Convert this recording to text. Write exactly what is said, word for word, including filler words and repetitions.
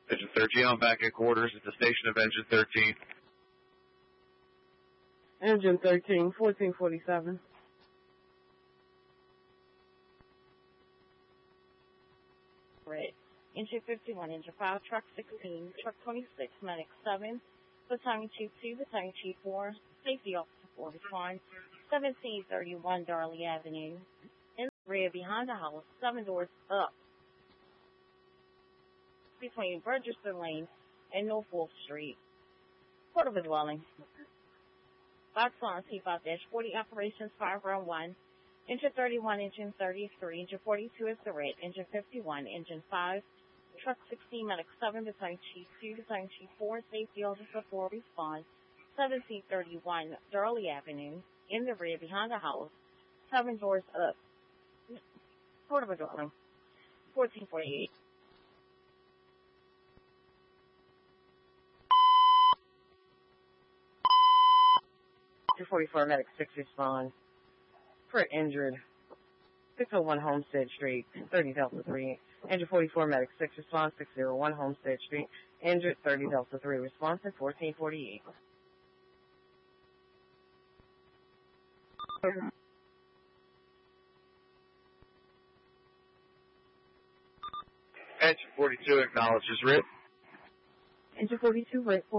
Engine thirteen on back at quarters at the station of engine thirteen. Engine thirteen, fourteen forty-seven. Right. Engine fifty-one, engine five, truck sixteen, truck twenty-six, medic seven, battalion chief two, battalion chief four, safety officer four, respond, seventeen thirty-one Darley Avenue. In the rear behind the house, seven doors up, between Burgesser Lane and North Wolf Street. Port of a dwelling. Box on T five forty, operations five round one. Engine thirty-one, engine thirty-three, engine forty-two is the red, engine fifty-one, engine five, truck sixteen, medic seven, battalion chief two, battalion chief four, safety officer four, response, seventeen thirty-one Darley Avenue, in the rear behind the house, seven doors up. Port of a dwelling. fourteen forty-eight. two forty-four, medic six, respond. For injured, six oh one Homestead Street, thirty Delta three. Engine forty-four, medic six, response, six oh one Homestead Street. Injured, thirty Delta three, response at fourteen forty-eight. Engine forty-two acknowledges writ. Engine forty-two, wait.